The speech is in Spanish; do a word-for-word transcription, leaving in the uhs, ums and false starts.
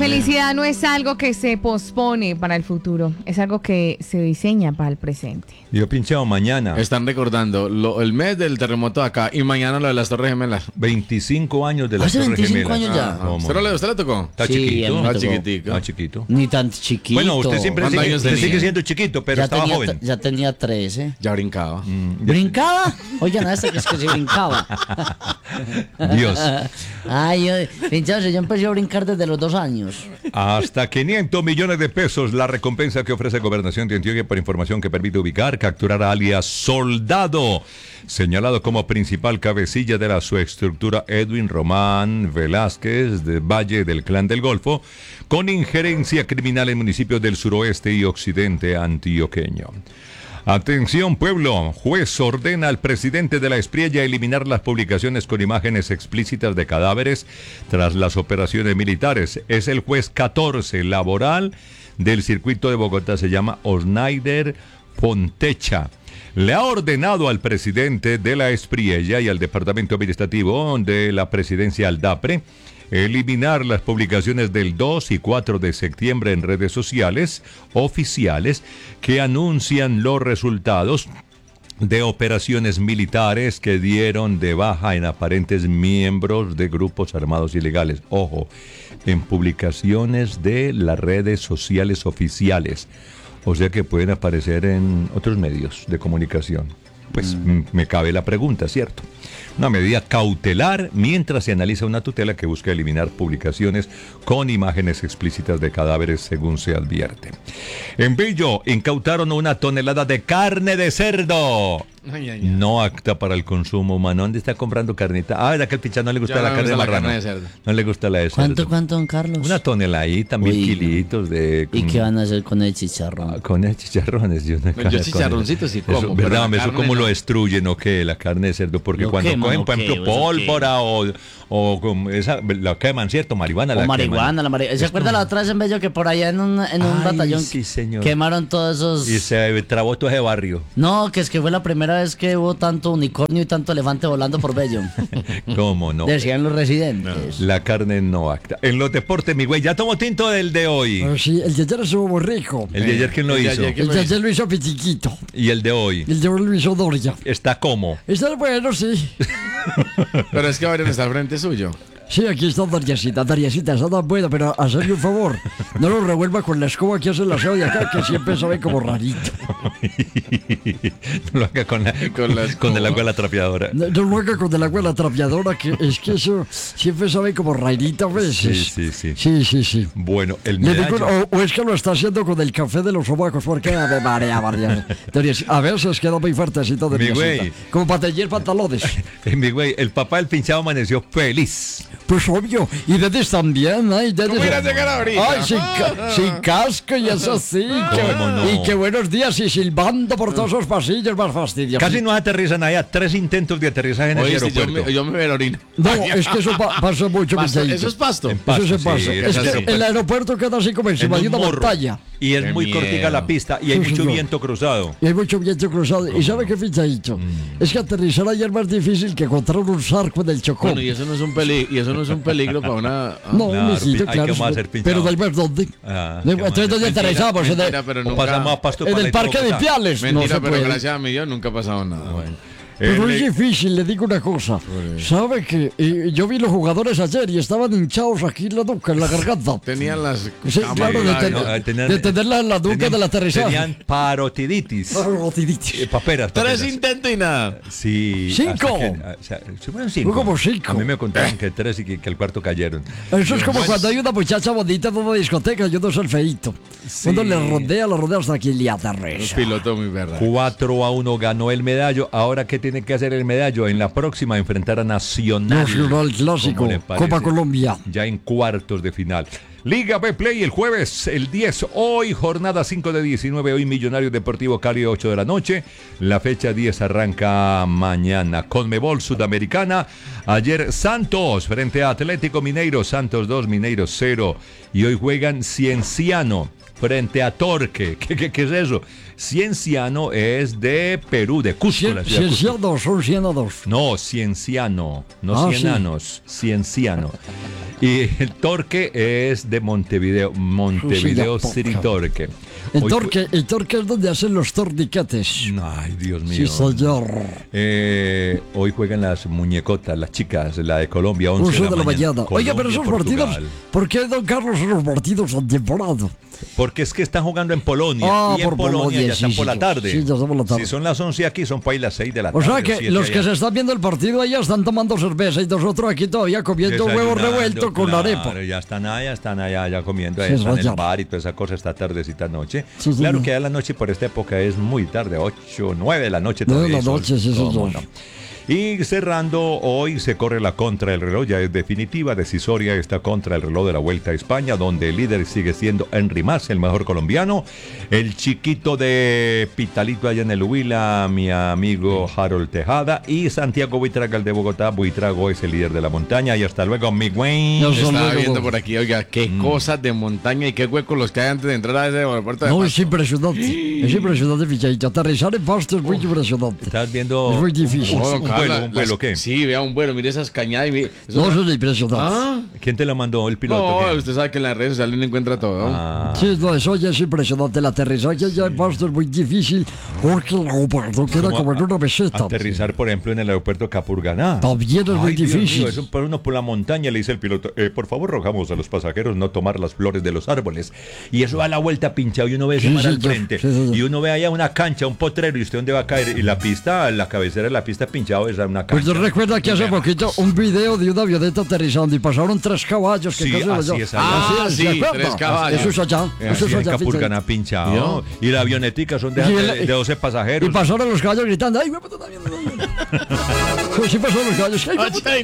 Felicidad no es algo que se pospone para el futuro, es algo que se diseña para el presente. Yo pinchado mañana. Están recordando lo, el mes del terremoto acá y mañana lo de las Torres Gemelas. veinticinco años de las ¿Hace Torres veinticinco Gemelas. años ya? Ah, ¿cómo? ¿Usted, le, ¿Usted le tocó? Está Sí, chiquito. a mí me Ah, tocó. chiquitico. Ah, chiquito. Ni tan chiquito. Bueno, usted siempre ¿Cuántos sigue, años usted tenía? sigue siendo chiquito, pero ya estaba tenía, joven. Ya tenía trece. Ya brincaba. Mm, ¿Brincaba? Oigan, hasta que es que se brincaba. Dios. Ay, yo, pinchazo, yo empecé a brincar desde los dos años. Hasta quinientos millones de pesos la recompensa que ofrece Gobernación de Antioquia por información que permite ubicar, capturar a alias Soldado, señalado como principal cabecilla de la subestructura Edwin Román Velázquez de Valle del Clan del Golfo, con injerencia criminal en municipios del suroeste y occidente antioqueño. Atención pueblo, juez ordena al presidente de la Espriella eliminar las publicaciones con imágenes explícitas de cadáveres tras las operaciones militares. Es el juez catorce laboral del circuito de Bogotá, se llama Osnaider Fontecha. Le ha ordenado al presidente de la Espriella y al departamento administrativo de la presidencia Aldapre eliminar las publicaciones del dos y cuatro de septiembre en redes sociales oficiales que anuncian los resultados de operaciones militares que dieron de baja en aparentes miembros de grupos armados ilegales. Ojo, en publicaciones de las redes sociales oficiales. O sea que pueden aparecer en otros medios de comunicación. Pues mm. me cabe la pregunta, ¿cierto? Una medida cautelar mientras se analiza una tutela que busca eliminar publicaciones con imágenes explícitas de cadáveres, según se advierte. En Bello, incautaron una tonelada de carne de cerdo. Ay, ay, ay. No apta para el consumo humano. ¿Dónde está comprando carnita? Ah, ¿verdad que al pichán no le gusta Ya la no carne de me gusta la marrano? carne de cerdo. No le gusta la de cerdo. ¿Cuánto, cuánto, don Carlos? Una toneladita, mil Uy, kilitos de... ¿Y con- qué van a hacer con el chicharrón? Ah, con esos chicharrones. Yo, no Yo chicharroncitos sí como, Eso, pero ¿verdad? la Eso carne como no. lo destruyen o qué, la carne de cerdo. Porque Lo cuando queman, cogen, ¿o por qué? ejemplo, ¿Eso qué? pólvora o, o con esa, la queman, ¿cierto? Marihuana la O marihuana, queman. la marihuana. ¿Se acuerda la otra vez en Bello que por allá en un, en un Ay, batallón sí, señor. quemaron todos esos... Y se trabó todo ese barrio. No, que es que fue la primera vez que hubo tanto unicornio y tanto elefante volando por Bello. ¿Cómo no? Decían los residentes. La carne no acta. En los deportes, mi güey, ya tomó tinto del de hoy. Ah, sí, el de ayer estuvo muy rico. El de ayer, ¿quién lo El de hizo? ayer, ¿quién El lo de hizo? ayer lo hizo Pitiquito. Y el de hoy. El de hoy lo hizo Doria. ¿Está como? Está bueno, sí. Pero es que Bayron está al frente suyo. Sí, aquí está Dariasita. Dariasita está tan buena, pero hacerle un favor. No lo revuelva con la escoba que hace el aseo de acá, que siempre sabe como rarito. No lo haga con, la, Con la con el escoba. agua de la trapeadora. No, no lo haga con el agua de la trapeadora, que es que eso siempre sabe como rarito a veces. Sí, sí, sí. Sí, sí, sí. Bueno, el Le digo, medallo. o, o es que lo está haciendo con el café de los sobacos, porque a ver, marea, marea. Darias- a veces queda muy fuertecito de Mi güey. Dariasita. Como para teñir pantalones. Eh, mi güey, el papá del pinchado amaneció feliz. Pues obvio. Y Dedis también, ay, Dedis. ¿Cómo irá a llegar ahorita? Ay, sin, ca- sin casco y eso sí. que- ¿Cómo no? Y que buenos días y silbando por todos esos pasillos más fastidiosos. Casi no aterrizan allá. Tres intentos de aterrizaje en el Oye, si yo, aeropuerto. me, yo me veo la orina. No, es que eso pa- pasa mucho, Pasto, Miguelito. ¿eso es pasto? En Pasto, Eso se pasa. sí, es es que así. el aeropuerto queda así como En encima de un una morro. montaña. Y es Qué muy cortica miedo. la pista y hay Sí, mucho señor. viento cruzado. Y hay mucho viento cruzado. ¿Y sabe qué fichadito? Mm. Es que aterrizar allá es más difícil que encontrar un zarco del Chocó. Bueno, y eso no es un peligro, y eso no es un peligro para una... ah, No, Claro, mijito, pi- hay claro. que más hacer pinchado. Pero del ver dónde. Ah, De- qué Entonces, ¿dónde mal. aterrizamos? En el- mentira, pero O nunca... pasamos a Pasto En para el Parque de Bogotá. Piales. Mentira, no se pero puede. gracias a mí yo nunca ha pasado nada. Bueno. Pero El- es difícil, le digo una cosa. ¿Sabe que eh, yo vi los jugadores ayer y estaban hinchados aquí en la nuca, en la garganta? Tenían las... Sí, Ah, claro, de, madre, ten- no. ah, tenían- de tener la, la nuca tenían- del aterrizaje. Tenían parotiditis. Ah, rotiditis. Eh, paperas, Tres paperas. intentos y nada. Sí. Cinco. hasta que- ah, o sea, sí fueron cinco. Fue como cinco. A mí me contaron que tres y que, que el cuarto cayeron. Eso es como cuando hay una muchacha bonita en una discoteca y uno es el feíto. Sí. Uno le rondea, le rondea hasta que le Los aterriza. pilotos muy verdad. cuatro a uno ganó el medallo. Ahora, ¿qué tiene que hacer el medallo? En la próxima enfrentar a Nacional. Nacional Clásico, ¿Cómo le parece? Copa Colombia. Ya en cuartos de final. Liga B Play el jueves, el diez, hoy jornada cinco de diecinueve, hoy Millonarios Deportivo Cali ocho de la noche, la fecha diez arranca mañana. Conmebol Sudamericana, ayer Santos frente a Atlético Mineiro, Santos dos, Mineiro cero, y hoy juegan Cienciano frente a Torque. ¿Qué, qué, qué es eso? Cienciano es de Perú, de Cusco. Cien- la ciudad de Cusco. Ciencianos, son cienados. No, Cienciano, no Ah, cien sí. años, Cienciano. Y el Torque es de Montevideo, Montevideo Sí, City ya, Torque. El Hoy fue- torque, el torque es donde hacen los torniquetes. Ay, Dios Sí, mío. señor. Eh, hoy juegan las muñecotas, las chicas, la de Colombia, once once de la mañana. Oiga, pero Colombia, esos partidos, Portugal. ¿por qué, don Carlos, esos partidos tan temprano? Porque es que están jugando en Polonia. Ah, y en por Polonia, Polonia, ya sí, están sí, por la sí. tarde. Sí, ya están por la tarde. Si son las once aquí, son para ahí las seis de la O tarde. sea que siete los que allá. se están viendo el partido allá están tomando cerveza y nosotros aquí todavía comiendo huevo Desayunando, revuelto con claro, arepa. Ya están allá, están allá, ya comiendo, Sí, ahí están en el señor. bar y toda esa cosa esta tardecita noche. Sí, claro señor. que ya la noche por esta época es muy tarde, ocho, nueve de la noche Nueve de todavía. la hay sol. noche, sí, ¿Cómo señor. no? Y cerrando, hoy se corre la contra del reloj, ya es definitiva, decisoria esta contra el reloj de la Vuelta a España, donde el líder sigue siendo Henry Mas, el mejor colombiano. El chiquito de Pitalito allá en el Huila, mi amigo Harold Tejada. Y Santiago Buitrago, el de Bogotá. Buitrago es el líder de la montaña. Y hasta luego, mi güey. Nos Estaba luego. viendo por aquí, oiga, qué Mm. cosas de montaña y qué huecos los que hay antes de entrar a ese aeropuerto de No, Pasto. es impresionante. Es impresionante, Fichadito. Aterrizar en Pasto es muy impresionante. ¿Estás viendo Es muy difícil. un, No, un don vuelo, Carlos, un vuelo las- qué? Sí, vea un vuelo, mire esas cañadas y mire. eso- No, eso es impresionante. Ah, ¿Quién te lo mandó el piloto? no, ¿Qué? usted sabe que en las redes sociales uno encuentra todo. Ah, Sí, no, eso ya es impresionante. El aterrizaje ya en Pasto es muy difícil porque el aeropuerto queda como como en una meseta. aterrizar, por ejemplo, en el aeropuerto Capurganá. También es muy Ay, Dios difícil. mío, es un, por uno por la montaña, le dice el piloto, eh, por favor rogamos a los pasajeros no tomar las flores de los árboles. Y eso da la vuelta pinchado y uno ve ese Sí, mar al señor, frente. sí, señor. Y uno ve allá una cancha, un potrero, y usted dónde va a caer. Y la pista, la cabecera de la pista pinchado es una Pues cancha. yo recuerdo que hace poquito un video de una avioneta aterrizando y pasaron tres caballos que Sí, casi así yo- es allá. Ah, ¿se sí, acuerda? tres caballos. Eso es allá. Eh, Eso así es en allá. Capurganá pinchado. Y la avionetica son de, Y el- de, de doce pasajeros. Y pasaron los caballos gritando, ¡ay, güey, puta, también! Sí, pasaron los caballos, ¡ay, güey, puta!